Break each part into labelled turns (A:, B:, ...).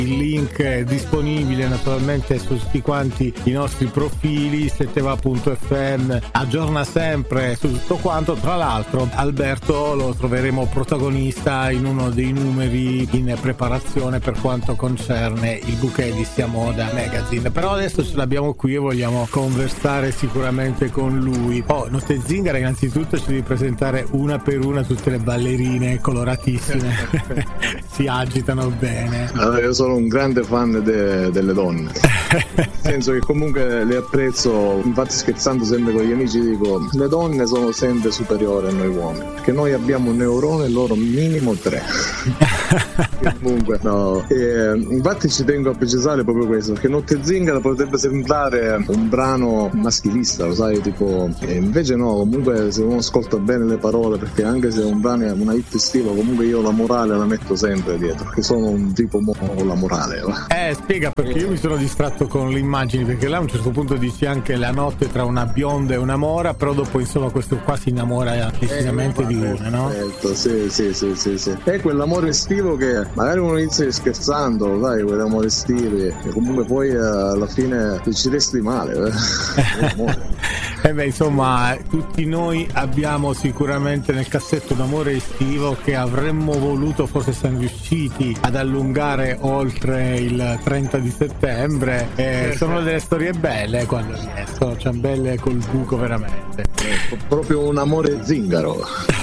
A: il link è disponibile naturalmente su tutti quanti i nostri profili. Seteva.fm aggiorna sempre su tutto quanto. Tra l'altro Alberto lo troveremo protagonista in uno dei numeri in preparazione per quanto concerne il bouquet di Sia Moda Magazine, però adesso ce l'abbiamo qui e vogliamo conversare sicuramente con lui. Notte Zingara, innanzitutto ci devi presentare una per una tutte le ballerine coloratissime si agitano bene.
B: Allora, io sono un grande fan delle donne nel senso che comunque le apprezzo, infatti scherzando sempre con gli amici dico le donne sono sempre superiori a noi uomini, perché noi abbiamo un neurone e loro minimo 3 comunque no. Infatti ci tengo a precisare proprio questo, perché Notte Zingara potrebbe sembrare un brano maschilista, lo sai, tipo, e invece no, comunque se uno ascolta bene le parole, perché anche se un brano è una hit estiva, comunque io la morale la metto sempre dietro, perché sono un tipo con la morale.
A: Spiega, perché io mi sono distratto con le immagini, perché là a un certo punto dici anche la notte tra una bionda e una mora, però dopo insomma questo qua si innamora decisamente di una, no?
B: Certo, sì. È quell'amore estivo che magari uno inizia scherzando, dai, quell'amore estivo, e comunque poi alla fine ci resti male.
A: Insomma, tutti noi abbiamo sicuramente nel cassetto un amore estivo che avremmo voluto, forse siamo riusciti ad allungare oltre il 30 di settembre. Sono delle storie belle quando riescono, cioè belle col buco veramente.
B: Proprio un amore zingaro.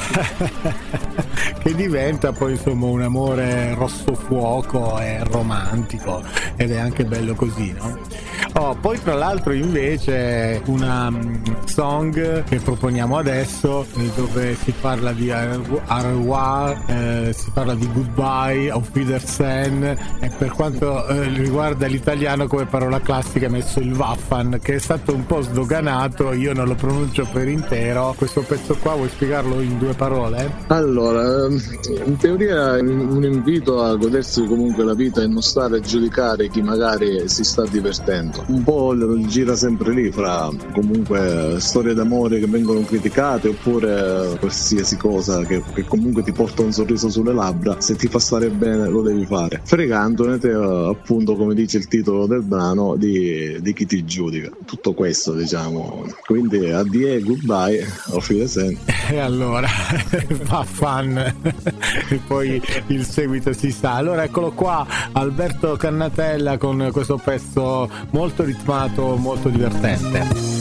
A: Che diventa poi insomma un amore rosso fuoco e romantico, ed è anche bello così, no? Poi tra l'altro invece una song che proponiamo adesso, dove si parla di au revoir, si parla di goodbye, auf Wiedersehen, e per quanto riguarda l'italiano come parola classica ha messo il Waffan, che è stato un po' sdoganato, io non lo pronuncio per intero. Questo pezzo qua vuoi spiegarlo in 2 parole?
B: Allora, in teoria è un invito a godersi comunque la vita e non stare a giudicare chi magari si sta divertendo. Un po' gira sempre lì fra comunque storie d'amore che vengono criticate, oppure qualsiasi cosa che comunque ti porta un sorriso sulle labbra. Se ti fa stare bene lo devi fare, fregandone te, appunto, come dice il titolo del brano, di chi ti giudica. Tutto questo, diciamo. Quindi addio, goodbye, auf Wiedersehen.
A: E allora fa fan e poi il seguito si sa. Allora eccolo qua, Alberto Cannatella con questo pezzo molto ritmato, molto divertente.